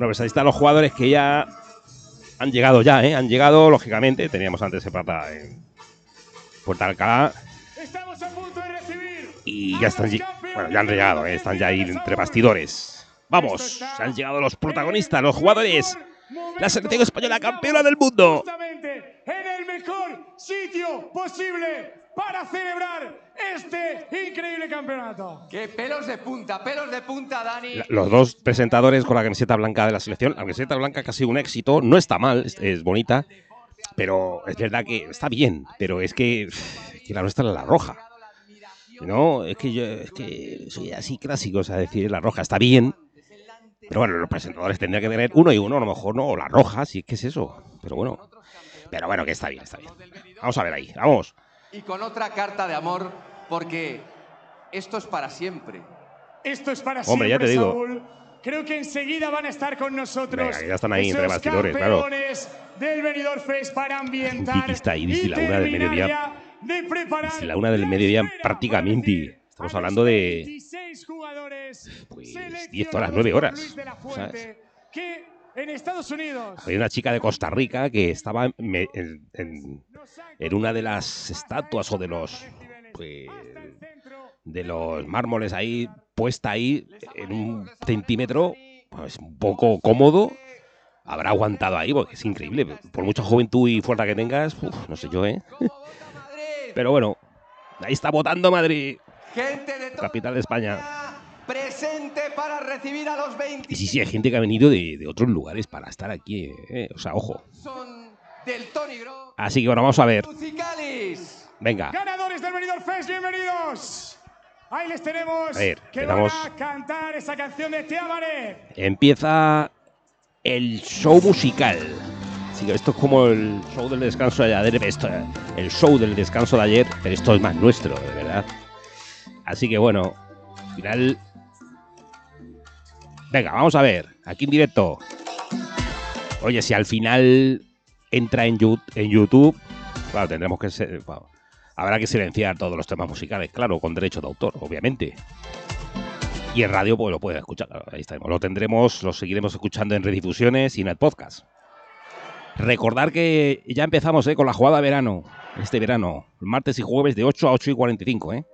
Bueno, pues ahí están los jugadores que ya han llegado han llegado, lógicamente. Teníamos antes el plata en Puerta Alcalá. Estamos a punto de recibir. Y ya están, bueno, ya han llegado, están ya ahí entre bastidores. Vamos, se han llegado los protagonistas, los jugadores. La selección española campeona del mundo. Justamente en el mejor sitio posible para celebrar este increíble campeonato. ¡Qué pelos de punta, Dani! Los dos presentadores con la camiseta blanca de la selección. La camiseta blanca que ha sido un éxito, no está mal, es bonita, pero es verdad que está bien, pero es que la nuestra es la roja. No, es que yo soy así clásico, o sea, decir la roja está bien, pero bueno, los presentadores tendrían que tener uno y uno, a lo mejor no, o la roja, si es que es eso, pero bueno, que está bien, está bien. Vamos a ver ahí, vamos. Y con otra carta de amor, porque esto es para siempre. Esto es para Hombre, siempre, ya te digo. Saúl. Creo que enseguida van a estar con nosotros. Venga, ya están ahí entre bastidores, claro. Del Benidorm Fest para ambientar. Un está ahí desde la 1 del mediodía. Desde la 1 del mediodía prácticamente. Estamos hablando de pues 10 horas, 9 horas. ¿Sabes? Que en Estados Unidos. Hay una chica de Costa Rica que estaba en una de las estatuas o de los mármoles ahí, puesta ahí en un centímetro, pues un poco cómodo. Habrá aguantado ahí, porque es increíble. Por mucha juventud y fuerza que tengas, no sé yo, Pero bueno, ahí está votando Madrid. Gente de capital de España. Presente para recibir a los 20. Y sí, hay gente que ha venido de otros lugares para estar aquí, O sea, ojo. Son del Tony Gro. Así que bueno, vamos a ver. Musicalis. Venga. Ganadores del Benidorm Fest, bienvenidos. Ahí les tenemos. A ver, que van a cantar esa canción de Te amaré. Empieza el show musical. Así que esto es como el show del descanso de ayer. El show del descanso de ayer, pero esto es más nuestro, de verdad. Así que bueno, al final. Venga, vamos a ver, aquí en directo. Oye, si al final entra en YouTube, claro, tendremos que habrá que silenciar todos los temas musicales, claro, con derecho de autor, obviamente. Y en radio, pues lo puedes escuchar, claro, ahí estaremos. Lo seguiremos escuchando en redifusiones y en el podcast. Recordar que ya empezamos con la jugada de verano, este verano, martes y jueves de 8 a 8:45,